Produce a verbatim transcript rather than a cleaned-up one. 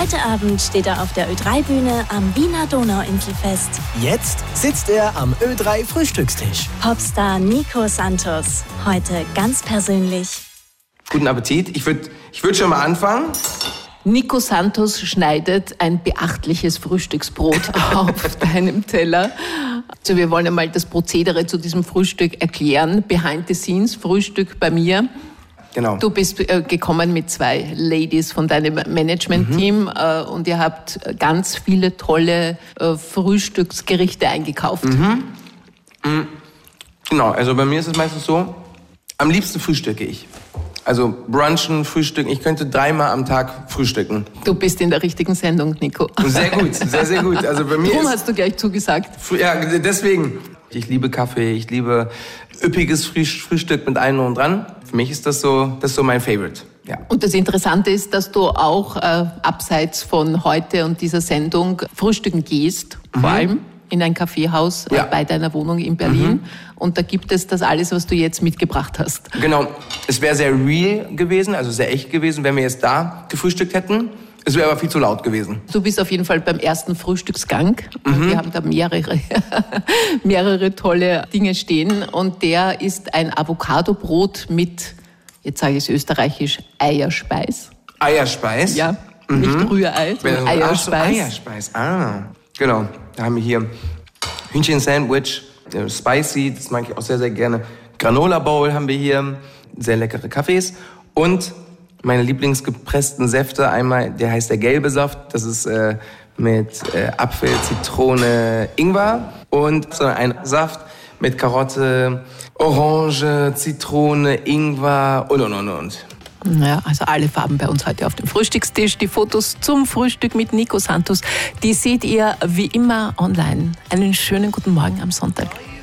Heute Abend steht er auf der Ö drei Bühne am Wiener Donauinselfest. Jetzt sitzt er am Ö drei Frühstückstisch. Popstar Nico Santos, heute ganz persönlich. Guten Appetit. Ich würde ich würd schon mal anfangen. Nico Santos schneidet ein beachtliches Frühstücksbrot auf deinem Teller. Also wir wollen einmal das Prozedere zu diesem Frühstück erklären. Behind the scenes, Frühstück bei mir. Genau. Du bist äh, gekommen mit zwei Ladies von deinem Management-Team mhm. äh, und ihr habt ganz viele tolle äh, Frühstücksgerichte eingekauft. Mhm. Mhm. Genau, also bei mir ist es meistens so, am liebsten frühstücke ich. Also brunchen, frühstücken. Ich könnte dreimal am Tag frühstücken. Du bist in der richtigen Sendung, Nico. Sehr gut, sehr, sehr gut. Also bei mir Warum ist, hast du gleich zugesagt? Ja, deswegen. Ich liebe Kaffee, ich liebe üppiges Frühstück mit allem und dran. Für mich ist das so, das ist so mein Favorite. Ja. Und das Interessante ist, dass du auch äh, abseits von heute und dieser Sendung frühstücken gehst, mhm. vor allem in ein Kaffeehaus ja. äh, bei deiner Wohnung in Berlin. Mhm. Und da gibt es das alles, was du jetzt mitgebracht hast. Genau. Es wäre sehr real gewesen, also sehr echt gewesen, wenn wir jetzt da gefrühstückt hätten. Es wäre aber viel zu laut gewesen. Du bist auf jeden Fall beim ersten Frühstücksgang. Mhm. Wir haben da mehrere, mehrere tolle Dinge stehen. Und der ist ein Avocadobrot mit, jetzt sage ich es österreichisch, Eierspeis. Eierspeis? Ja, mhm. nicht Rührei, sondern Eierspeis. Ach so, Eierspeis, ah. Genau, da haben wir hier Hühnchen-Sandwich, äh, spicy, das mag ich auch sehr, sehr gerne. Granola Bowl haben wir hier, sehr leckere Kaffees. Und meine lieblingsgepressten Säfte, einmal, der heißt der gelbe Saft, das ist äh, mit äh, Apfel, Zitrone, Ingwer und so ein Saft mit Karotte, Orange, Zitrone, Ingwer und und und und. Ja, also alle Farben bei uns heute auf dem Frühstückstisch. Die Fotos zum Frühstück mit Nico Santos, die seht ihr wie immer online. Einen schönen guten Morgen am Sonntag.